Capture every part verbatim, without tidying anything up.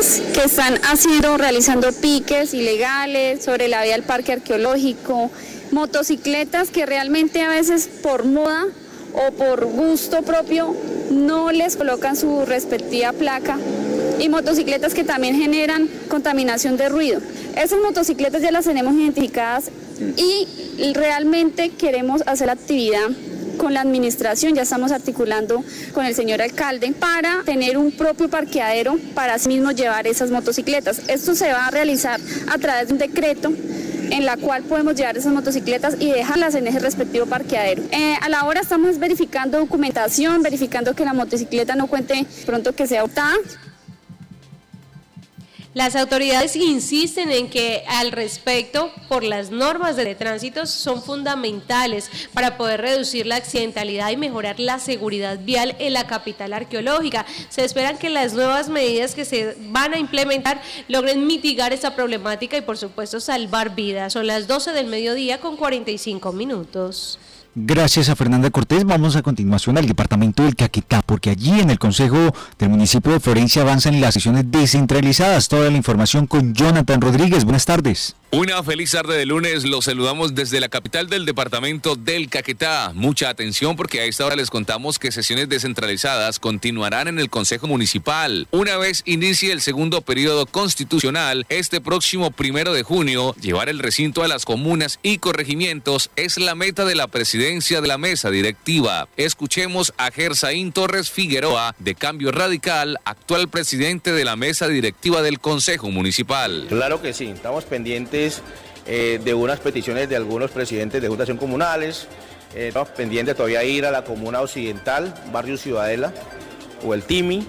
personas que están haciendo, realizando piques ilegales sobre la vía del parque arqueológico, motocicletas que realmente a veces por moda o por gusto propio no les colocan su respectiva placa, y motocicletas que también generan contaminación de ruido. Esas motocicletas ya las tenemos identificadas y realmente queremos hacer la actividad con la administración, ya estamos articulando con el señor alcalde para tener un propio parqueadero para así mismo llevar esas motocicletas. Esto se va a realizar a través de un decreto en la cual podemos llevar esas motocicletas y dejarlas en ese respectivo parqueadero. Eh, a la hora estamos verificando documentación, verificando que la motocicleta no cuente pronto que sea optada. Las autoridades insisten en que al respecto, por las normas de tránsito, son fundamentales para poder reducir la accidentalidad y mejorar la seguridad vial en la capital arqueológica. Se esperan que las nuevas medidas que se van a implementar logren mitigar esta problemática y, por supuesto, salvar vidas. Son las doce del mediodía con cuarenta y cinco minutos. Gracias a Fernanda Cortés. Vamos a continuación al departamento del Caquetá, porque allí en el Consejo del municipio de Florencia avanzan las sesiones descentralizadas. Toda la información con Jonathan Rodríguez. Buenas tardes. Una feliz tarde de lunes, los saludamos desde la capital del departamento del Caquetá. Mucha atención porque a esta hora les contamos que sesiones descentralizadas continuarán en el Consejo Municipal. Una vez inicie el segundo periodo constitucional, este próximo primero de junio, llevar el recinto a las comunas y corregimientos es la meta de la presidencia de la mesa directiva. Escuchemos a Gersaín Torres Figueroa, de Cambio Radical, actual presidente de la mesa directiva del Consejo Municipal. Claro que sí, estamos pendientes Eh, de unas peticiones de algunos presidentes de juntas comunales. Eh, estamos pendientes todavía de ir a la comuna occidental, barrio Ciudadela o el Timi.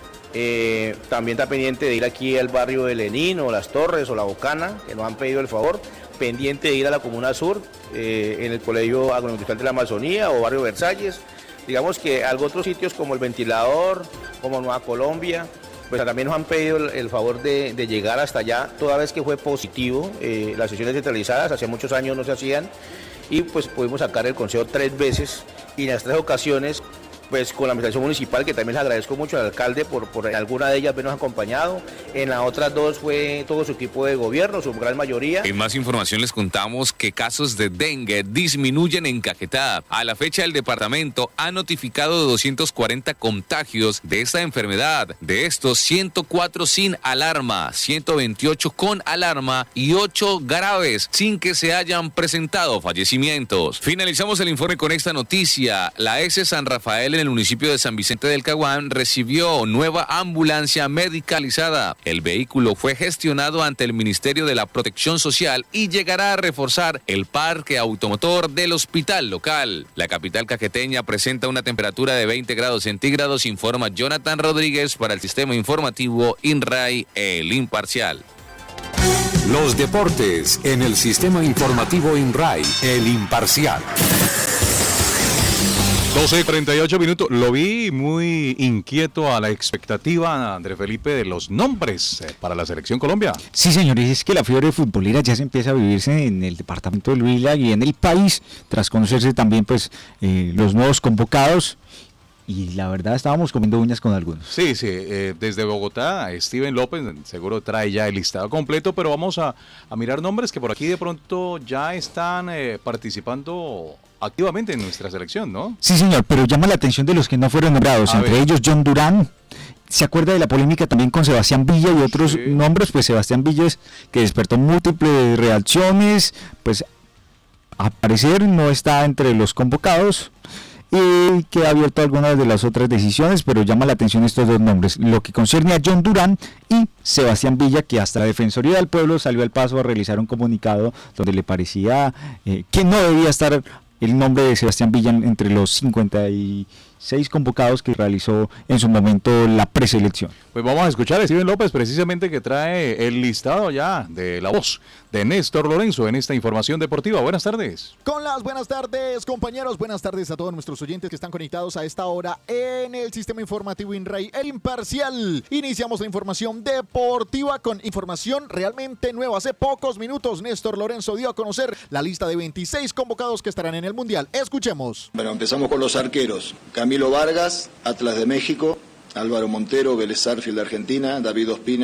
Eh, también está pendiente de ir aquí al barrio de Lenín o Las Torres o La Bocana, que nos han pedido el favor. Pendiente de ir a la comuna sur, eh, en el colegio agroindustrial de la Amazonía o barrio Versalles. Digamos que algo otros sitios como el Ventilador, como Nueva Colombia, pues también nos han pedido el, el favor de, de llegar hasta allá, toda vez que fue positivo. Eh, las sesiones centralizadas hace muchos años no se hacían y pues pudimos sacar el consejo tres veces y en las tres ocasiones pues con la administración municipal, que también les agradezco mucho al alcalde por, por alguna de ellas habernos acompañado. En las otras dos fue todo su equipo de gobierno, su gran mayoría. En más información les contamos que casos de dengue disminuyen en Caquetá. A la fecha el departamento ha notificado doscientos cuarenta contagios de esta enfermedad. De estos, ciento cuatro sin alarma, ciento veintiocho con alarma y ocho graves sin que se hayan presentado fallecimientos. Finalizamos el informe con esta noticia. La S San Rafael en el municipio de San Vicente del Caguán recibió nueva ambulancia medicalizada. El vehículo fue gestionado ante el Ministerio de la Protección Social y llegará a reforzar el parque automotor del hospital local. La capital caqueteña presenta una temperatura de veinte grados centígrados, informa Jonathan Rodríguez para el Sistema Informativo INRAI, El Imparcial. Los deportes en el Sistema Informativo INRAI, El Imparcial. doce y treinta y ocho minutos. Lo vi muy inquieto a la expectativa, Andrés Felipe, de los nombres para la Selección Colombia. Sí, señores, es que la fiebre futbolera ya se empieza a vivirse en el departamento del Huila y en el país, tras conocerse también pues eh, los nuevos convocados. Y la verdad estábamos comiendo uñas con algunos. Sí, sí, eh, desde Bogotá, Steven López seguro trae ya el listado completo, pero vamos a, a mirar nombres que por aquí de pronto ya están eh, participando activamente en nuestra selección, ¿no? Sí, señor, pero llama la atención de los que no fueron nombrados, a entre ver. ellos John Durán. ¿Se acuerda de la polémica también con Sebastián Villa y otros sí. nombres? Pues Sebastián Villa es que despertó múltiples reacciones, pues a parecer no está entre los convocados y que ha abierto algunas de las otras decisiones, pero llama la atención estos dos nombres, lo que concierne a John Durán y Sebastián Villa, que hasta la Defensoría del Pueblo salió al paso a realizar un comunicado donde le parecía eh, que no debía estar el nombre de Sebastián Villa entre los cincuenta y seis convocados que realizó en su momento la preselección. Pues vamos a escuchar a Steven López, precisamente, que trae el listado ya de la voz de Néstor Lorenzo en esta información deportiva. Buenas tardes. Con las buenas tardes, compañeros. Buenas tardes a todos nuestros oyentes que están conectados a esta hora en el Sistema Informativo INRAI, El Imparcial. Iniciamos la información deportiva con información realmente nueva. Hace pocos minutos Néstor Lorenzo dio a conocer la lista de veintiséis convocados que estarán en el Mundial. Escuchemos. Bueno, empezamos con los arqueros. Camilo Vargas, Atlas de México. Álvaro Montero, Vélez Sarsfield de Argentina. David Ospina,